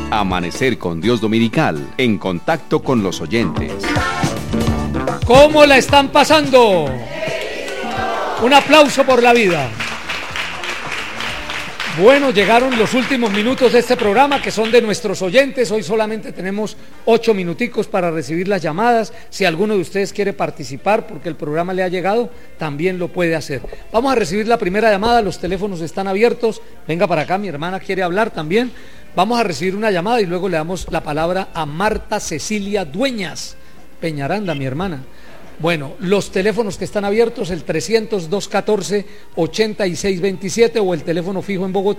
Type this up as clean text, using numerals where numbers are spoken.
Amanecer con Dios Dominical, en contacto con los oyentes. ¿Cómo la están pasando? Un aplauso por la vida. Bueno, llegaron los últimos minutos de este programa, que son de nuestros oyentes. Hoy solamente tenemos 8 minuticos para recibir las llamadas. Si alguno de ustedes quiere participar porque el programa le ha llegado, también lo puede hacer. Vamos a recibir la primera llamada, los teléfonos están abiertos. Venga para acá, mi hermana quiere hablar también. Vamos a recibir una llamada y luego le damos la palabra a Marta Cecilia Dueñas Peñaranda, mi hermana. Bueno, los teléfonos que están abiertos, el 300-214-8627 o el teléfono fijo en Bogotá,